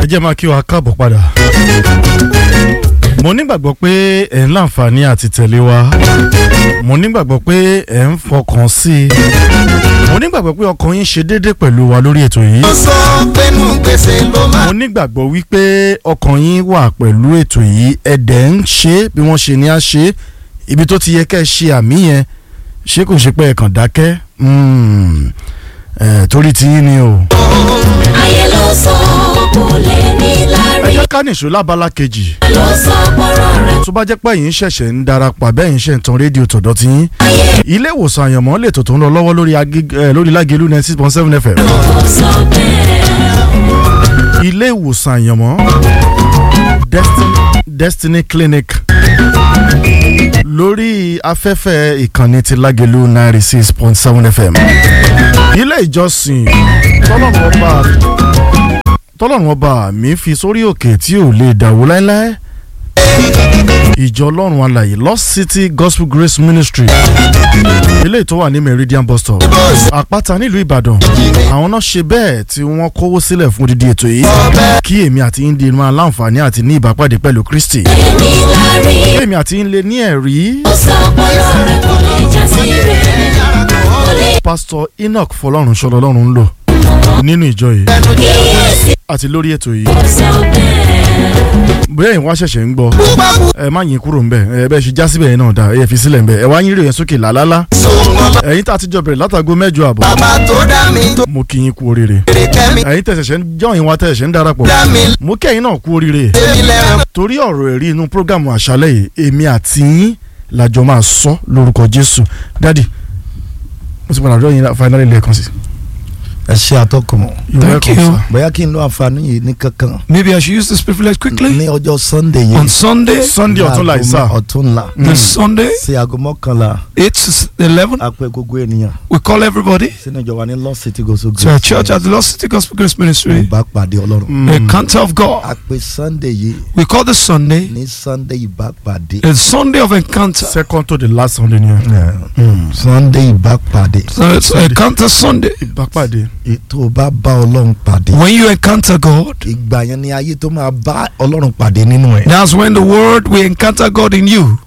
jẹ́ máa kí wa káàbọ̀ padà. Mo nígbàgbọ́ pé ẹ̀ ń láǹfààní àti tẹ̀lé wa. Mo nígbàgbọ́ pé ẹ̀ ń fọkàn sí i. Mo nígbàgbọ́ pé ọkàn yín ṣe déédéé pẹ̀lú wa lórí ètò yìí. Mo nígbàgbọ́ wípé ọkàn yín wà pẹ̀lú ètò yìí. Ẹ̀dẹ̀ ń ṣe bí wọ́n ṣe ní á ṣe. Ibi tó ti yẹ kẹ́ ẹ ṣe àmì yẹn ṣé kò ṣe pé ẹ kàn dákẹ́. Torí tí yín ni o. Ayé ló sọ kò lè ní lárí. Ẹ jẹ́ ká nìṣó lábala kejì. Ló sọ pọ̀rọ̀ rẹ̀. Tó bá jẹ́ pé ẹ̀yin ṣẹ̀ṣẹ̀ ń darapọ̀ abẹ́ ẹ̀yin ṣe ń tan rédíò tọ̀dọ̀ tí yín. Ilé ìwòsàn àyànmọ́ lè tòótọ́ ń lọ lọ́wọ́ lórí Lágelú 96.7 FM. Ó sọ bẹ́ẹ̀. Ilé ìwòsàn àyànmọ́ Destiny Clinic lórí afẹ́fẹ́ ìkànnì ti Lágelú 96.7 FM. Ilé ìjọsìn tọ́lọ́run ọba mi fi sórí òkè tí ò lè dàwó láéláé. Ìjọ Ọlọ́run alààyè Lost City Gospel Grace Ministry ilé tó wà ní Meridian bus stop Àpáta nílùú Ìbàdàn. Àwọn náà ṣe bẹ́ẹ̀ tí wọ́n kówó sílẹ̀ fún odidi ètò yìí kí èmi àti yín di máa láǹfààní àti ní ìbápàdé pẹ̀lú Kristi. Kí èmi àti yín lè ní ẹ̀rí. Ó sọ pọ̀rọ̀ rẹ̀ kò lè já sí rẹ̀. Pastor Enoch Fọlọ́run ṣọlọ Ọlọ́run ń lò nínú ìjọ yìí àti lórí ètò yìí. Ó sọ bẹ́ẹ̀. Bóyá ìwọ́n ṣẹ̀ṣẹ̀ ń gbọ́ ẹ má yín kúrò ńbẹ̀ ẹ bẹ́ẹ̀ ṣe já síbẹ̀ yẹn náà dá ẹ fi sílẹ̀ ńbẹ̀ ẹ wá yín rè yẹn sókè làlálá. Ẹ̀yin tá a ti jọ bẹ̀rẹ̀ látago 8 àbọ̀ mo kí yín kú oríire. Ẹ̀yin tẹ̀sẹ̀ṣẹ̀ ń jọyìn wa tẹ̀sẹ̀ṣẹ̀ ń darapọ̀ mo kí ẹ̀yin náà kú oríire. Torí ọ̀rọ̀ ẹ̀rí inú prógámù àṣálẹ́ yìí èmi àti yín làjọ máa sọ lórúkọ Jésù. Dádì mo ti padà dọ́yìn finally lẹ́ẹ̀kan sí. Ẹ ṣé àtọkùn. Thank you. Bóyá kí n lo àǹfààní yìí ní kankan. Maybe I should use this privilege quickly. Ní ọjọ́ Sunday yìí. On Sunday, ọ̀túnla ìsà. Ọ̀túnla. this Sunday, Sí aago 11. 8-11, A pè gbogbo ènìyàn. we call everybody Sínú ìjọba ní Lost City Gospel Grace. to our church at the Lost City Gospel Grace Ministry, Ìbá pàdé Ọlọ́run. Encounter of God. A pè Sunday yìí We call this Sunday ní Sunday ìbá pàdé. the Sunday of Encounter. Second to the last Sunday ni ẹ. Sunday ìbá pàdé. So it's Encounter Sunday. Ìbápàdé. Ètò bá bá Ọlọ́run pàdé. When you encounter God, Ìgbà yẹn ni ayé tó máa bá Ọlọ́run pàdé nínú ẹ̀. that's when the word will encounter God in you.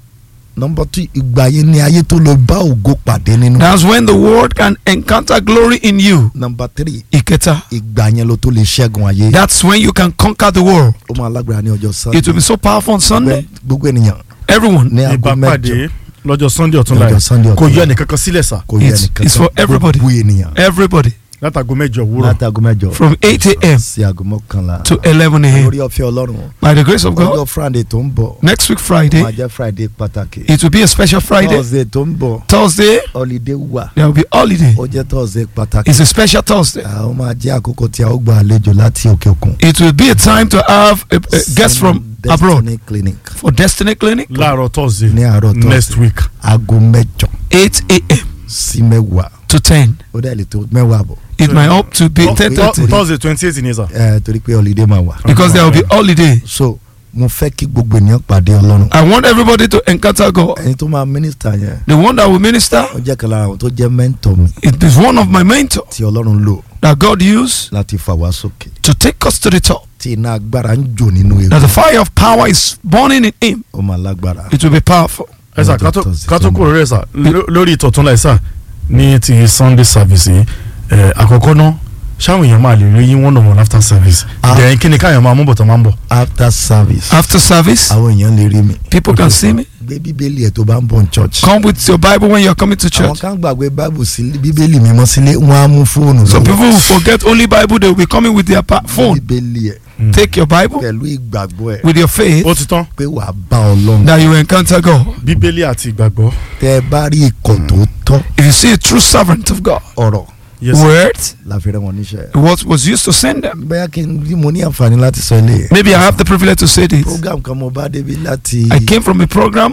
Number 2, ìgbà yẹn ni ayé tó lọ bá ògo pàdé nínú ẹ̀. That's when the word can encounter glory in you. Number 3, Iketa. ìgbà yẹn ló tó lè ṣẹ́gun ayé. That's when you can conquer the world. Ó máa lágbára ní ọjọ́ Sunday. It will be so powerful on Sunday. Gbogbo ènìyàn Everyone. ní aago Ìbápàdé 8 lọ́jọ́ Sunday ọ̀túnla Lọ́jọ́ Sunday yìí kò ọ̀túnla. yọ ẹnìkankan sílẹ̀ sà kò yẹ nìkan. It's for everybody. Gbogbo ènìyàn Everybody. látago 8 òwúrọ̀. láti aago 8 From 8 a.m. sí aago 11 to 11 a.m. lórí ọ̀fẹ́ Ọlọ́run. By the grace of Ọjọ́ God, Friday tó ń bọ̀ next week máa Friday, jẹ́ Friday pàtàkì. it will be a special Friday. Thursday tó ń bọ̀ Thursday, holiday wà. there will be holiday. Ó jẹ́ Thursday pàtàkì. It's a special Thursday. Ó máa jẹ́ àkókò tí a ó gba àlejò láti òkè òkun. It will be a time to have a guest from abroad Destiny Clinic for Destiny Clinic. láàárọ̀ Thursday ní àárọ̀ next Thursday week. aago 8 8 a.m. sí 10 to 10. ó dẹ̀ lè tó 10 àbọ̀. It might up to be 10:30 Thursday 28 ni sà. Torí pé holiday máa wà. because there will be holiday. So mo fẹ́ kí gbogbo ènìyàn pàdé Ọlọ́run. I want everybody to encounter God. Ẹni tó máa mínísítà yẹn The one that will minister, ó jẹ́ kan lára àwọn tó jẹ́ mẹ́ńtọ̀ mi it is one of my mentors tí Ọlọ́run lò that God used láti fà wá sókè. to take us to the top. Tí iná agbára ń jò nínú That ewu. the fire of power is burning in him. Ó máa lágbára. It will be powerful. ẹ sà kátó kúrò rẹ̀ sà lórí ìtọ̀túnla ìsà ní ti Sunday service yìí àkọ́kọ́ náà ṣáwọn èèyàn máa lè rí yín wọ́n nà after service. Then kí ni káyọ̀ máa mú bọ̀tọ̀ máa ń bọ̀. After service After service, àwọn èèyàn lè rí mi. people can see me. Gbé bíbélì ẹ̀ tó bá ń bọ̀ ní church. Come with your Bible when you're coming to Àwọn church. kan gbàgbé Bible sí bíbélì mímọ́ sílé wọ́n á mú fóònù Some lọ́wọ́. people will forget only Bible, they will be coming with their phone. Bíbélì ẹ̀ Take your Bible pẹ̀lú ìgbàgbọ́ ẹ̀ with your faith ó ti tán pé wàá bá Ọlọ́run. that you encounter God. Bíbélì àti ìgbàgbọ́. Tẹ́ ẹ bá rí ikọ̀ tó tọ́ If you see a true servant of God, ọ̀rọ̀ Yes, sir. words, la fi rán wọn níṣẹ́. what was used to send them. Bóyá kí n bí mo ní àǹfààní láti sọ ilé yẹn. Maybe I have the privilege to say this. Program kan mo bá débi láti I came from a program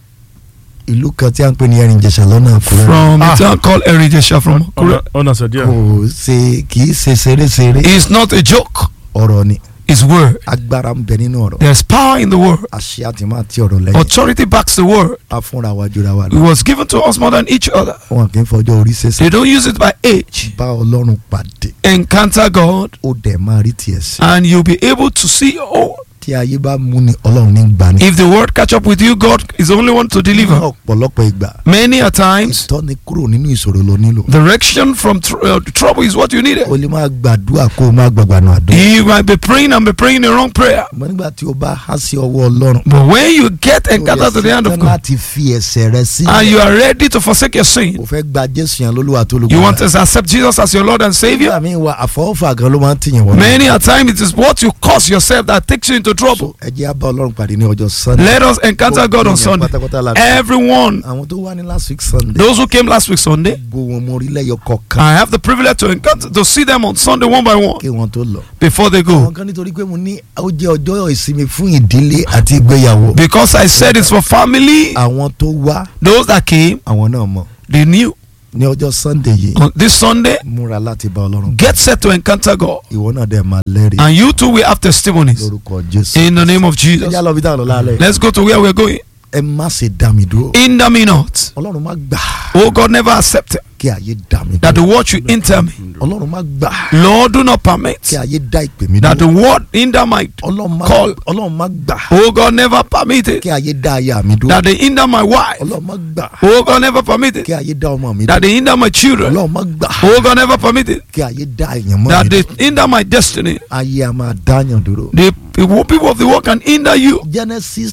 ìlú kan tí a ń pè ní Ẹ̀rìn Ìjẹ̀ṣà lọ́nà Àkúrẹ́. from a town called Erijesha from Akure. ọ̀nà sọ díẹ̀. Kì í ṣe ṣeré-ṣeré It's not a joke. ọ̀rọ̀ ni. is word. agbára ń bẹ nínú ọ̀rọ̀. There's power in the word. àṣẹ àti máa ti ọ̀rọ̀ lẹ́yìn. Authority backs the word. a fúnra wa jura wa It lọ. was given to us more than each other. wọn kì í fọjọ́ orí ṣẹṣẹ. They don't use it by age. bá ọlọ́run pàdé. Encounter God ó dẹ̀ máa rí tiẹ̀ sí. and you'll be able to see, oh, tí ayé bá mú ni ọlọ́run ní gbà ní. if the word catch up with you, God is the only one to deliver. ọ̀pọ̀lọpọ̀ ìgbà. Many a times, ìtọ́ni kúrò nínú ìṣòro ló nílò. direction from trouble is what you needed. o lè máa gbàdúrà kó o máa gbàgbànú àdúrà. You might be praying and be praying the wrong prayer. ṣùgbọ́n nígbà tí o bá há sí ọwọ́ ọlọ́run. But when you get encountered to the hand of o God láti fi ẹsẹ̀ rẹ sí. and you are ready to forsake your o sin, fẹ́ gba Jésù yẹn lólúwa tó lùkọ́. you want to accept Jesus as your Lord and Savior. nígbà míì wà àfọwọ́fà gan ló máa ń tìyàn wọ́n. Many a time it is what you cause yourself that takes you into trouble. ẹ jẹ́ á bá ọlọ́run pàdé ní ọjọ́ Sunday. Let us encounter God on Sunday. pátápátá la. Everyone, àwọn tó wá ní last week Sunday. those who came last week Sunday, gbogbo wọn mo rí lẹ́yọ kọ̀ọ̀kan. I have the privilege to encounter, to see them on Sunday one by one kí wọ́n tó lọ. before they àwọn go. kan nítorí pé mo ní ó jẹ́ ọjọ́ ìsinmi fún ìdílé àti ìgbéyàwó. Because I said it's for family, àwọn tó wá those that came, àwọn náà mọ̀. they knew. ní ọjọ́ Sunday yìí. On this Sunday, múra láti bá ọlọ́run. get set to encounter God. ìwọ náà dẹ̀ máa lẹ́rìí. And you too will have testimonies lórúkọ Jésù. in the name of ẹ Jesus. já lọ bí táwọn lọ lálẹ́. Let's go to where we're going. ẹ má ṣe dá mi dúró. Hinder me not. ọlọ́run má gbà Oh God, never accept it, kí ayé dá mi that the dúró. word should hinder me. ọlọ́run má gbà Lord, do not permit kí ayé dá ìpè mi that the dúró. word hinder my call. ọlọ́run má gbà Oh God, never permit it kí ayé dá aya mi dúró. that they hinder my wife. ọlọ́run má gbà Oh God, never permit it kí ayé dá ọmọ mi that dúró. they hinder my children. ọlọ́run má gbà Oh God, never permit it kí ayé dá èèyàn mọ́ that mi they dúró. hinder my destiny. ayé a máa dáyàn dúró. The people of the world can hinder you. Genesis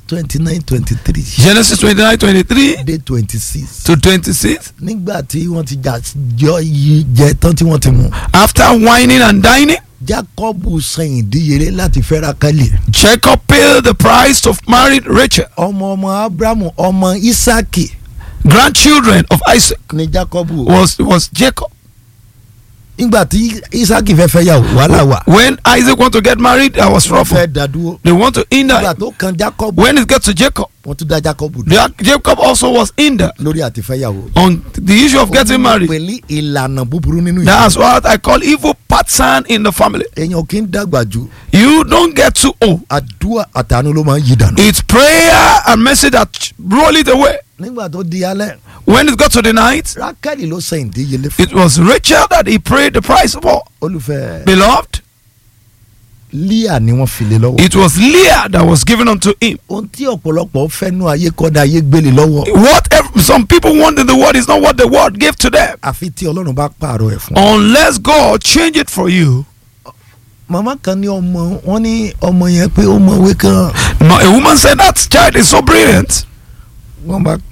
29:23 Genesis 29:23 dé 26. to 26. nígbà tí wọ́n ti jọ yí jẹ tán tí wọ́n ti mú. After whining and dining, Jákọ́bù san ìdíyelé láti fẹ́ Rákélì. Jacob paid the price to marry Rachel, ọmọ Abrahamu ọmọ Ísákì grandchildren of Isaac. ni Jákọ́bù. Was Jacob. nígbà tí Ísákì fẹ́ fẹ́ yàwó wàhálà wà. When Isaac want to get married, I was wọ́n rough. fẹ́ dádúró. They want to hinder nígbà him. tó kan Jákọ́bù When it gets to Jacob, wọ́n tún dá Jákọ́bù dúró Jacob also was hindered lórí àti fẹ́ yàwó. on the issue of getting married. pẹ̀lú ìlànà búburú nínú That's what I call evil pattern in the family. èèyàn kì í dàgbà jù. You don't get too old. àdúrà àtàánú ló máa ń yí dànù. It's prayer and mercy that roll it away. nígbà tó di alẹ́ When it got to the night, Rákélì ló san ìdíyelé fún. it was Rachel that he paid the price for. olùfẹ́ Beloved, Líà ni wọ́n fi lé lọ́wọ́. it was Leah that was given unto him. ohun tí ọ̀pọ̀lọpọ̀ fẹ́nu ayé kọ́dà ayé gbélé lọ́wọ́. Some people want in the word is not what the word gave to them. àfi tí Ọlọ́run bá pààrọ̀ ẹ̀ fún. Unless God change it for you. màmá kan ní ọmọ wọn ní ọmọ yẹn pé ó mọ̀wé kan. A woman said that child is so brilliant. wọ́n wá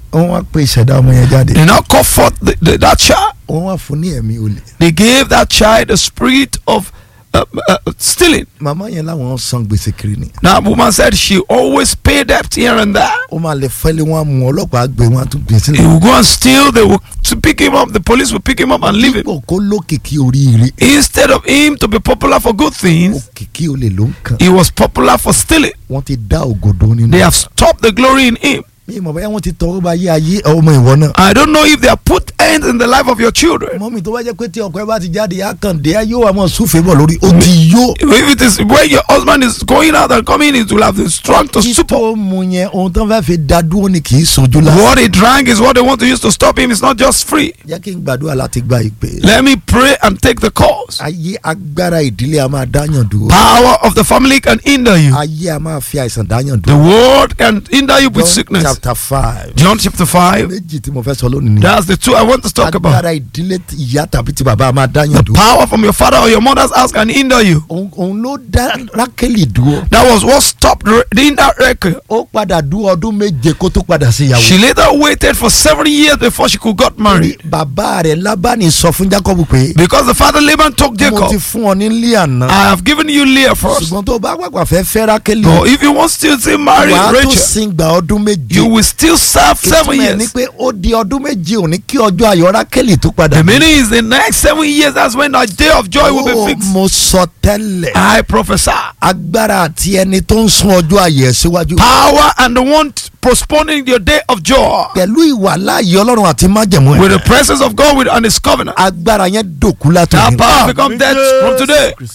pé ìṣẹ̀dá ọmọ yẹn jáde. They now call forth that child. wọ́n wá fún ní ẹ̀mí olè. They gave that child a spirit of stealing. màmá yẹn láwọn san gbèsè kiri ni. Now, woman said she always pay debt here and there. ó máa lè fẹ́lẹ́ wọn mú ọlọ́pàá gbé wọn tún gbèsè. He will go and steal. They will to pick him up. The police will pick him up and leave him. dípò kó lókìkí oríire. Instead of him to be popular for good things, òkìkí olè ló ń kàn. he was popular for stealing. wọ́n ti dá ògòdó nínú. They have stopped the glory in him. mi mọ̀ bóyá wọ́n ti tọwọ́ bá yé ayé ọmọ ìwọ náà. I don't know if they have put end in the life of your children. mọ́mí tó bá jẹ́ pé tí ọkọ ẹ bá ti jáde yá kàn dé yóò wá mọ̀ súfèé bọ̀ lórí ó ti yó. If it is when your husband is going out and coming, it will have been strong to support. títọ́ mu yẹn ohun tó ń fẹ́ fi dá dúró ni kì í sojú la. What he drank is what they want to use to stop him. It's not just free. jẹ́ kí n gbàdúrà láti gba ìpè. Let me pray and take the cause. ayé agbára ìdílé a máa dáyàn dúró. Power of the family can hinder you. ayé a máa fi àìsàn dáyàn The dúró. word can hinder you with John sickness. chapter 5. John chapter 5. méjì tí mo fẹ́ sọ lónìí ni. That's the two I want to talk about. agbára ìdílé ìyá tàbí ti bàbá a máa dáyàn The dúró. power from your father or your mother's house can hinder you. òun ló dá Rákélì dúró. That was what stopped the hinder Rachel. ó padà dúró ọdún méje kó tó padà sí ìyàwó. She later waited for 7 years before she could get married. bàbá rẹ̀ Lábánì sọ fún Jákọ́bù pé. Because the father Laban told mo ti Jacob, fún ọ ní Líà náà. I have given you Leah first. ṣùgbọ́n tó bá pàpà fẹ́ fẹ́ Rákélì. But if you want still to marry wàá tó Rachel, sin gba ọdún méje. you will still serve 7 ìtumọ̀ ẹ̀ ni years. pé ó di ọdún méje òní kí ọjọ́ ayọ̀ Rákélì tó padà. The meaning is the next 7 years, that's when the day of joy will be fixed. mo sọ tẹ́lẹ̀. I prophesy. agbára àti ẹni tó ń sún ọjọ́ ayẹ̀ síwájú. Power and the one postponing your day of joy. pẹ̀lú ìwà láàyè Ọlọ́run àti májẹ̀mú With the ẹ̀. presence of God and His covenant. agbára yẹn dòkú That látòní. power become dead from today.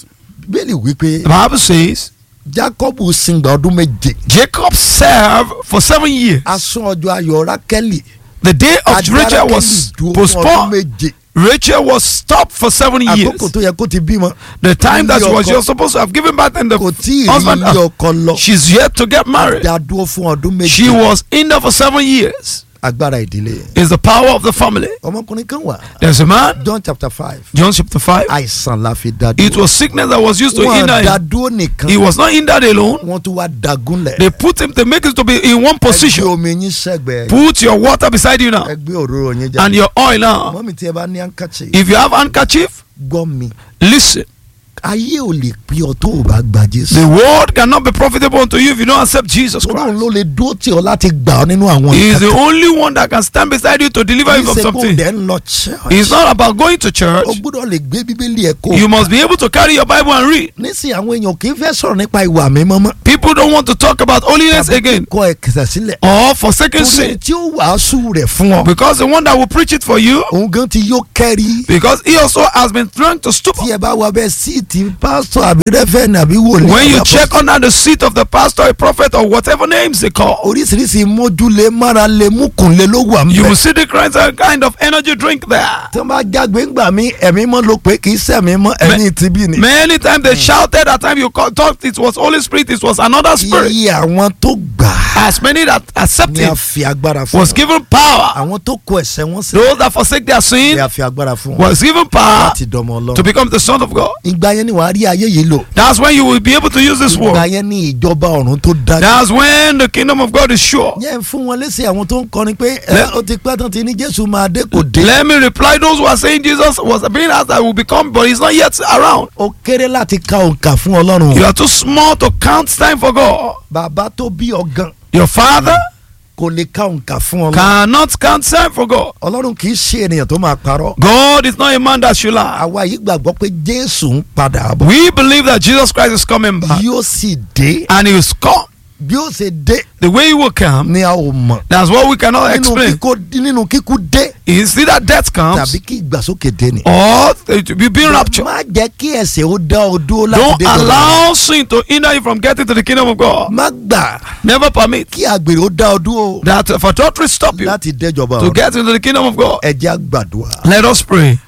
bẹ́ẹ̀ni wípé The Bible says Jacob sìngbà ọdún méje. Jacob served for 7 years. Asún ọjọ́ ayọ̀ Rákẹ́lì. The day of Ajá Rachel Rákẹ́lì was dúró fún ọdún postponed. méje. Rachel was stopped for 7 years. Àkókò tó yẹ kó ti bímọ. The time that Ilé she ọkọ. was supposed to have given birth and Kò the tí ì rí husband, ilé ọkọ lọ. she's yet to get married. Dádúró fún ọdún méje. She was in there for 7 years. Agbára ìdílé. It's the power of the family. Ọmọkùnrin kan wà. There's a man, John chapter 5. John chapter 5. Àìsàn la fi dádúró. It was sickness that was used to Wọ́n hinder him. dádúró nìkan. He was not hindered alone. Wọ́n tún wá dagúnlẹ̀. They put him, they make him to be in one Ẹgbẹ́ position. omi yín sẹ́gbẹ̀ẹ́. Put your water beside you now Ẹgbẹ́ òróró yín jáde. and your oil now. Mọ́mí tí ẹ bá ní handkerchief. If you have handkerchief, Gbọ́ mi. listen. Ayé ò lè pín ọ tó o bá gba Jésù. The word cannot be profitable unto you if you don't accept Jesus Ọlọ́run Christ. ló lè dúró tì ọ́ láti gbà ọ́ nínú àwọn He is the ìkàtà. only one that can stand beside you to deliver you from Kì í ṣe kó something. dẹ̀ ń lọ church. It's not about going to O church. gbọ́dọ̀ lè gbé Bíbélì ẹ̀ kó. You must be able to carry your Bible and read. Nísìnyí àwọn èèyàn kì í fẹ́ sọ̀rọ̀ nípa ìwà mímọ́ mọ́. People don't want to talk about holiness Tàbí again kọ ẹ̀kẹsẹ̀ sílẹ̀. or forsaken Torí sin tí ó wàásù rẹ̀ fún ọ. because the one that will preach it for you, Òun gan ti yó kẹ́rí. because he also has been thrown to stupor. Tí ẹ bá wá bẹ́ẹ̀ síìtì pásítọ̀ àbí rẹ́fẹ̀nì àbí wòlíì. When you àbí check under the seat of the pastor, a prophet, or whatever names they call, oríṣiríṣi mójúlé márale múkùnlé ló wà ń you bẹ̀. will see the kind of energy drink there. Tí wọ́n bá jágbe ńgbà mí ẹ̀mí mọ́ ló pé kì í sẹ̀mí mọ́ ẹ̀mí ti bí ni. Many times they shouted at time you thought it was Holy Spirit, it was another spirit. Iye àwọn tó gbà As many that ni a accepted fi agbára fún was wọn. given power. Àwọn tó kọ ẹ̀ṣẹ̀ wọn sí Those that forsake their ni sin a fi agbára fún wọn. was given power Láti dọmọ to Ọlọ́run. become the son of God. Ìgbà yẹn ni wàá rí ayé yìí lò. That's when you will be able to use this Ìgbà word. yẹn ni ìjọba ọ̀run tó dájú. That's when the kingdom of God is sure. Yẹn fún wọn lésì àwọn tó ń kọrin pé Let- ó ti pẹ́ tán ti ní Jésù máa dé kò dé. Let me reply those who are saying Jesus was being asked that will become, but he's not yet around. Ó kéré láti ka òǹkà fún Ọlọ́run. You are too small to count time for God. Bàbá tó bí ọ̀gàn Your father kò lè ka òǹkà fún Ọlọ́run. cannot count time for God. Ọlọ́run kì í ṣe ènìyàn tó máa parọ́. God is not a man that should lie. Àwa yìí gbàgbọ́ pé Jésù ń padà bọ̀. We believe that Jesus Christ is coming back Yóò sì dé. and he will come. Bí ó ṣe dé The way he will come, ni a ò mọ̀. that's what we cannot explain. Nínú kíkú dé It's either death comes tàbí kí ìgbàsókè dé ni. or you being raptured. Má jẹ́ kí ẹ̀ṣẹ̀ ó dá ọ dúró láti Don't dé dọ̀la. allow sin to hinder you from getting to the kingdom of God. Má gbà Never permit kí àgbèrè ó dá ọ dúró that for adultery stop you láti déjọba to ọ̀run. get into the kingdom of God. Ẹ jẹ́ á gbàdúrà. Let us pray.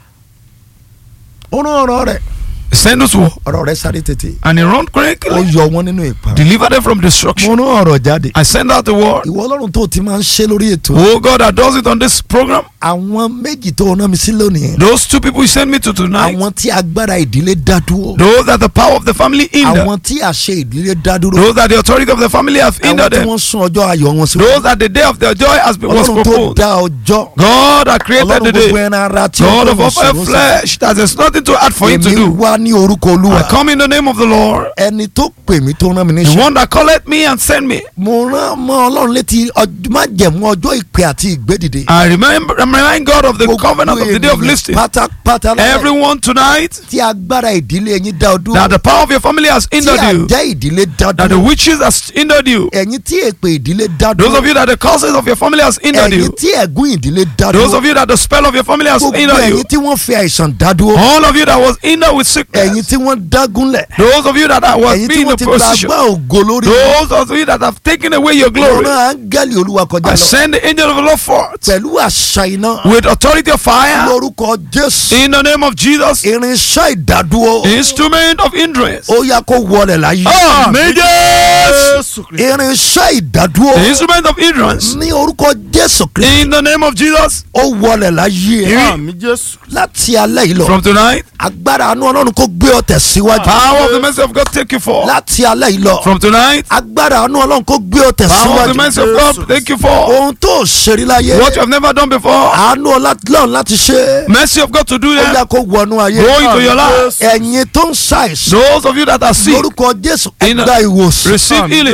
Ó rán ọ̀rọ̀ rẹ̀. Send us word Ọ̀rọ̀ rẹ̀ sáré tètè. and he run Ó quickly. yọ wọn nínú ìparun. Deliver them from destruction. Mo rán ọ̀rọ̀ jáde. I send out the word. Ìwọ Ọlọ́run tó ti máa ń ṣe lórí ètò. Oh God that does it on this program. Àwọn méjì tó rán mi sí lónìí. Those two people you send me to tonight. Àwọn tí agbára ìdílé dá dúró. Those that the power of the family hinder. Àwọn tí àṣẹ ìdílé dá dúró. Those that the authority of the family have Àwọn hindered tí them. wọ́n sún ọjọ́ ayọ̀ wọn sí. Those that the day of their joy was Ọlọ́run tó proposed. dá ọjọ́. God that created Ọlọ́run the gbogbo day. ẹran ara tí God ó of kọ́ all sọ̀rọ̀ sí. flesh that there's nothing to add for him to Èmi do. wá ní orúkọ I Olúwa. come in the name of the Lord. Ẹni tó pè mí tó rán mi The níṣẹ́. one that calleth me and sent me. Mo rán mọ́ Ọlọ́run létí májẹ̀mú ọjọ́ ìpè àti ìgbédìde. I remind God of the covenant of the day of listing. Pátápátá lọ́wọ́ Everyone tonight tí agbára ìdílé yín dá ọ dúró. that the power of your family has Tí hindered you. àjẹ́ ìdílé dá That the dúró. witches has hindered you. Ẹ̀yin tí èpè ìdílé dá Those dúró. of you that the curses of your family has hindered Ẹ̀yin you. tí ẹ̀gún ìdílé dá Those dúró. of you that the spell of your family has Gbogbo hindered you. ẹ̀yin tí wọ́n fi àìsàn dá dúró. All of you that was hindered with Ẹ̀yin sickness. tí wọ́n dágúnlẹ̀. Those of you that was Ẹ̀yin tí being in wọ́n the ti gba position. agbá ògo lórí. Those of you that have taken away your glory. Ọ̀ràn áńgẹ́lì Olúwa kọjá I lọ. send the angel of the Lord forth Pẹ̀lú àṣà iná. with authority of fire Lórúkọ Jésù. in the name of Jesus. Irinṣẹ́ ìdádúró. Instrument of hindrance. Ó yá kó wọlé láyé. Àmín Jésù. Irinṣẹ́ ìdádúró. The instrument of hindrance Ní orúkọ Jésù Kristi. in the name of Jesus. Ó wọlé láyé. Àmín Jésù. Láti alẹ́ yìí lọ. From tonight, Agbára àánú Ọlọ́run kó gbé ọ tẹ̀síwájú. power of the mercy of God take you forth. Láti alẹ́ yìí lọ. From tonight, Agbára àánú Ọlọ́run kó gbé ọ power of the tẹ̀síwájú. mercy of God take you forth. Ohun tó ṣerí láyé. What you have never done before, Àánú Ọlọ́run láti ṣe. mercy of God to do Ó yá that. kó wọnú ayé. Go into your life. Ẹ̀yin tó ń ṣàìsàn. Those of you that are sick, Lórúkọ Jésù In- ẹgbà ìwòsàn. receive healing.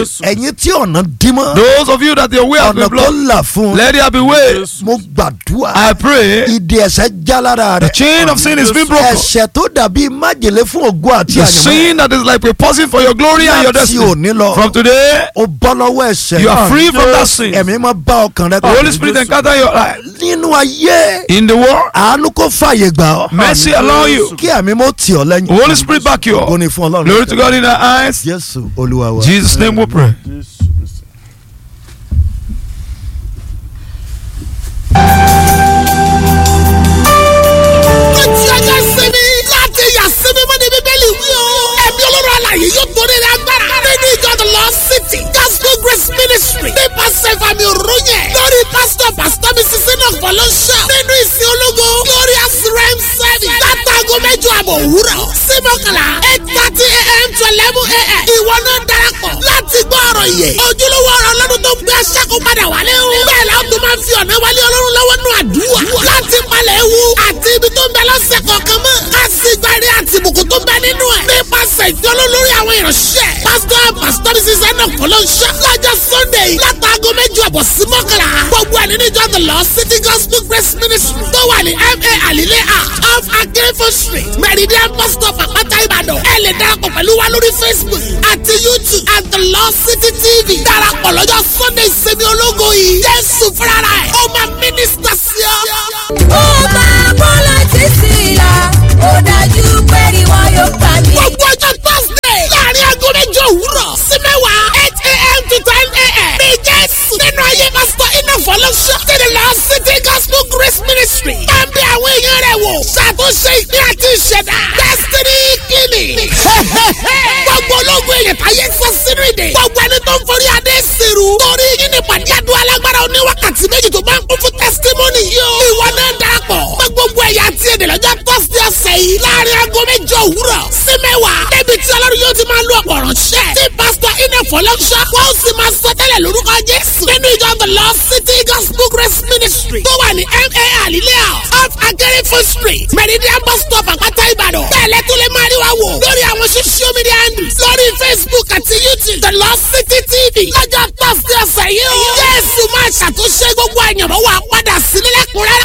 ẹ̀yin tí ọ̀nà dímọ́. Those of you that your way has ọ̀nà been tó blocked, là fún. let there be way. mo gbàdúrà. I pray ìdè ẹ̀ṣẹ̀ já lára the rẹ̀. chain of sin is being broken. ẹ̀ṣẹ̀ tó dàbí májèlé fún ògo àti The àyànmọ́. sin that is like a poison for your glory and your láti destiny. òní lọ. From today, o bọ́ lọ́wọ́ ẹ̀ṣẹ̀. you are free from that sin. ẹ̀mí máa bá ọkàn rẹ The Holy Spirit encounter your life. nínú ayé. In the world, àánú kó fàyè gbà ọ́. mercy allow you. kí ẹ̀mí mo tì ọ́ lẹ́yìn. The Holy Spirit back you up. ògo ni fún Ọlọ́run. Glory to God in our eyes. Jésù Olúwa wa. Jesus' name we pray. Láti ọjọ́ ìsinmi láti yà sinmi mọ́ ní Bíbélì wí o. Ẹ̀mí Ọlọ́run alààyè yóò torí rẹ̀ agbára. Nínú ìjọ The Lord City Gospel Grace Ministry nípasẹ̀ ìfàmì òróyè lórí pásítọ̀ Mrs. Enoch Fọlọ́ṣà nínú ìsìn ológo Glorious Rem Service látàgọ́ 8:30 òwúrọ̀ sí 8:30 a.m. to 11 a.m. Ìwọ náà darapọ̀ láti gbọ́ ọ̀rọ̀ yẹ. Ojúlówó ọ̀rọ̀ Ọlọ́run tó gbé aṣáko padà wálé o. Bẹ́ẹ̀ la ó tún máa fi ọ̀nà wálé Ọlọ́run lọ́wọ́ nù àdúrà láti palẹ̀ ewu àti ibi tó ń bẹ lọ́sẹ̀ kọ̀ọ̀kan mọ́. Ká sì gbárí àti ìbùkún tó ń bẹ nínú ẹ̀. Nípasẹ̀ ìfiọ́lọ́ lórí àwọn ìránṣẹ́. Pásítọ̀ Mrs. Enoch Fọlọ́ṣà lọ́jọ́ Sunday látàgọ́ 8:30 sí 11:00. Gbogbo ẹ̀ nínú ìjọ The Lord City Gospel Grace Ministry tó wà ní MA Alile off Akérèfọ́ Street Meridian bus stop Àpáta Ìbàdàn. Ẹ lè darapọ̀ pẹ̀lú wa lórí Facebook àti YouTube at The Lord City TV. Darapọ̀ lọ́jọ́ Sunday ìsinmi ológo yìí. Jésù fúnra rẹ̀ ó máa mínísítà sí ọ. ó máa bọ́ láti sílá ó dájú pé ni wọn yóò gbà mí. Gbogbo ọjọ́ Thursday láàrin aago 8 òwúrọ̀ sí 8 a.m. to 10 a.m. ní Jésù nínú ayé pásítọ̀ Enoch Fọlọ́ṣà The Lord City Gospel Grace Ministry. Máa ń bẹ àwọn èèyàn rẹ̀ wò ṣàtúnṣe ìpín àti ìṣẹ̀dá Destiny Clinic. Gbogbo ológun èèyàn táyé sọ sínú ìdè. Gbogbo ẹni tó ń forí adé sírù. Torí yín ní pàdé àdúrà alágbára oníwákàtí méjì tó máa ń kún fún testimony yìí o. Ìwọ náà darapọ̀. Gbogbo ẹ̀yà àti èdè lọ́jọ́ Thursday ọ̀sẹ̀ yìí láàrin aago 8 òwúrọ̀ sí 10. Débi tí Ọlọ́run yóò ti máa lo ọ̀pọ̀ ránṣẹ́. Tí pásítọ̀ Enoch Fọlọ́ṣà wọ́n sì máa sọ tẹ́lẹ̀ lórúkọ Jésù. Nínú ìjọ The Lord City Gospel Grace Ministry tó wà ní MA Alile off Akérèfọ́ Street Meridian bus stop Àpáta Ìbàdàn. Bẹ́ẹ̀lẹ̀ tó lè máa rí wa wò lórí àwọn social media handles lórí Facebook àti YouTube The Lord City TV. Lọ́jọ́ Thursday ọ̀sẹ̀ yìí o. Jésù máa ṣàtúnṣe gbogbo àyànmọ́ wa padà sílẹ̀ lẹ́kùnrẹ́rẹ́.